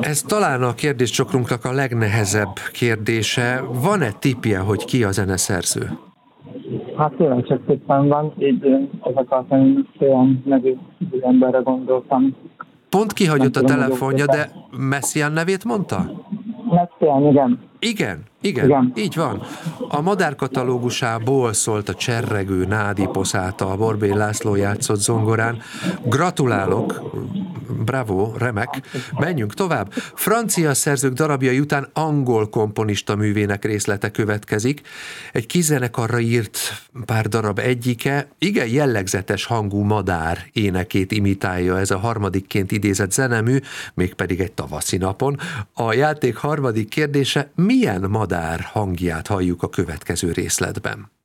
Ez talán a kérdéscsokrunknak a legnehezebb kérdése. Van-e tippje, hogy ki a zeneszerző? Hát tényleg csak szépen van, így ezek a olyan nevű emberre gondoltam. Pont kihagyott a Nem tudom, telefonja, hogy de Messiaen nevét mondta? Messiaen, igen. Igen, így van. A madárkatalógusából szólt a cserregő nádi poszáta, a Borbély László játszott zongorán. Gratulálok, bravo, remek. Menjünk tovább. Francia szerzők darabjai után angol komponista művének részlete következik. Egy kis zenekarra írt pár darab egyike, igen jellegzetes hangú madár énekét imitálja ez a harmadikként idézett zenemű, mégpedig egy tavaszi napon. A játék harmadik kérdése, milyen madár hangját halljuk a következő részletben?